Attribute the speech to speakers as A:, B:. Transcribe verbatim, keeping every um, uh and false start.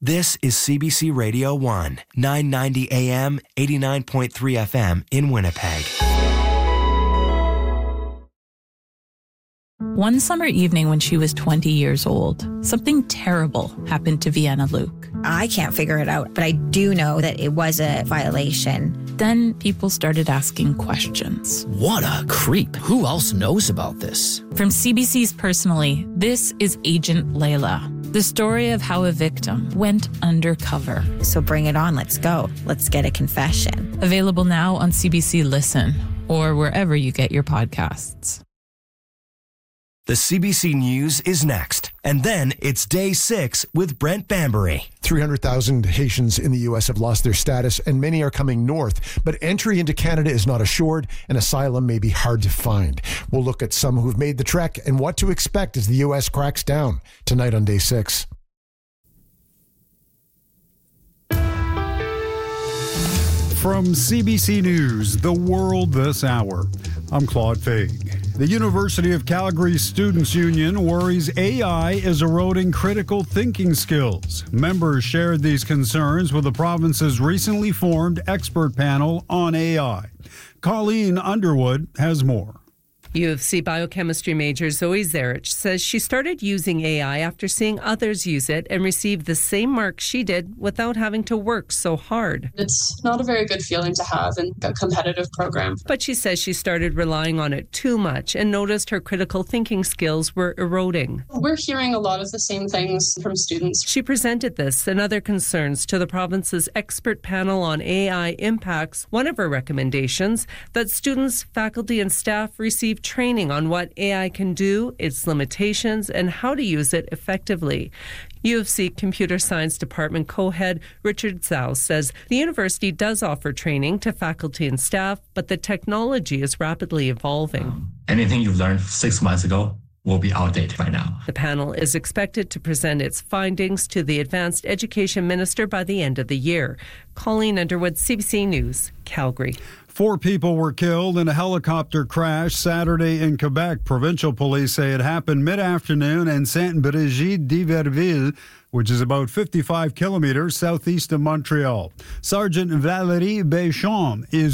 A: This is C B C Radio one, nine ninety A M, eighty-nine point three F M in Winnipeg.
B: One summer evening when she was twenty years old, something terrible happened to Vienna Luke.
C: I can't figure it out, but I do know that it was a violation.
B: Then people started asking questions.
D: What a creep. Who else knows about this?
B: From C B C's Personally, this is Agent Layla, the story of how a victim went undercover.
C: So bring it on. Let's go. Let's get a confession.
B: Available now on C B C Listen or wherever you get your podcasts.
A: The C B C News is next. And then it's Day six with Brent Bambury.
E: three hundred thousand Haitians in the U S have lost their status, and many are coming north. But entry into Canada is not assured, and asylum may be hard to find. We'll look at some who've made the trek and what to expect as the U S cracks down tonight on Day six.
F: From C B C News, The World This Hour, I'm Claude Faig. The University of Calgary Students' Union worries A I is eroding critical thinking skills. Members shared these concerns with the province's recently formed expert panel on A I. Colleen Underwood has more.
G: U of C biochemistry major Zoe Zarich says she started using A I after seeing others use it and received the same marks she did without having to work so hard.
H: It's not a very good feeling to have in a competitive program.
G: But she says she started relying on it too much and noticed her critical thinking skills were eroding.
H: We're hearing a lot of the same things from students.
G: She presented this and other concerns to the province's expert panel on A I impacts. One of her recommendations, that students, faculty, and staff receive training on what A I can do, its limitations, and how to use it effectively. U of C Computer Science Department co-head Richard Zhao says the university does offer training to faculty and staff, but the technology is rapidly evolving.
I: Anything you learned six months ago will be outdated by now.
G: The panel is expected to present its findings to the Advanced Education Minister by the end of the year. Colleen Underwood, C B C News, Calgary.
F: Four people were killed in a helicopter crash Saturday in Quebec. Provincial police say it happened mid-afternoon in Sainte-Brigitte-d'Iberville, which is about fifty-five kilometers southeast of Montreal. Sergeant Valérie Béchamp is